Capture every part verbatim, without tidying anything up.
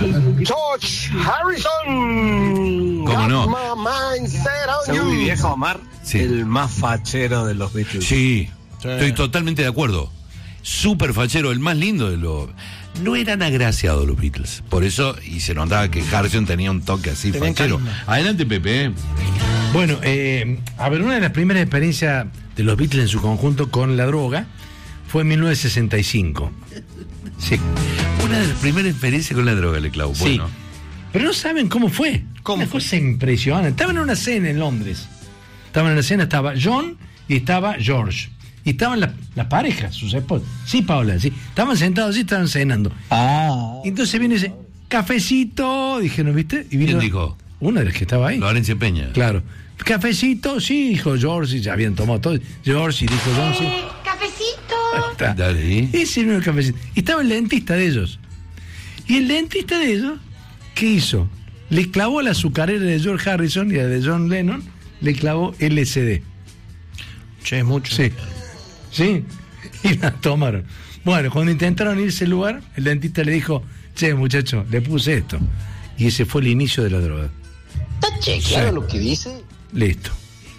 George Harrison. ¿Cómo no? Got my mind set on Según you. mi viejo Omar, Sí. el más fachero de los Beatles. Sí, Sí. estoy totalmente de acuerdo. Súper fachero, el más lindo de los... No eran agraciados los Beatles, por eso, y se notaba que Harrison tenía un toque así Tenían fachero. carisma. Adelante, Pepe. Bueno, eh, a ver, una de las primeras experiencias de los Beatles en su conjunto con la droga fue en mil novecientos sesenta y cinco. Sí. Una de las primeras experiencias con la droga, le clavo. Sí. Bueno. Pero no saben cómo fue. ¿Cómo Una fue? cosa impresionante. Estaban en una cena en Londres. Estaban en la cena, estaba John y estaba George. Y estaban las las parejas, sus esposas. Sí, Paula, sí. Estaban sentados y estaban cenando. Ah. Y entonces viene ese cafecito, dijeron, ¿viste? Y vino ¿Quién dijo? Una de las que estaba ahí. Lorenzo Peña. Claro. Cafecito, sí, dijo George, y ya habían tomado todo. George y dijo John, sí. Cafecito. Ahí está. Dale. Y sirvió el cafecito. Y estaba el dentista de ellos. Y el dentista de ellos, ¿qué hizo? Le clavó la azucarera de George Harrison y la de John Lennon, le clavó L S D. Che, es mucho. Sí. Sí. Y la tomaron. Bueno, cuando intentaron irse al lugar, el dentista le dijo, che, muchacho, le puse esto. Y ese fue el inicio de la droga. ¿Está chequeado Sí. lo que dice? Listo.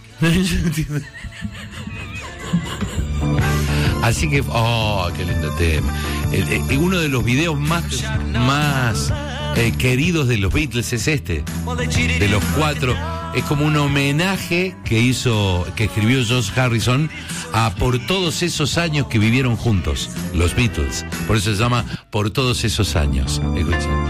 Así que, oh, qué lindo tema. El- el- uno de los videos más, más eh, queridos de los Beatles es este, de los cuatro. Es como un homenaje que hizo, que escribió George Harrison a por todos esos años que vivieron juntos, los Beatles. Por eso se llama Por todos esos años. Escuchen.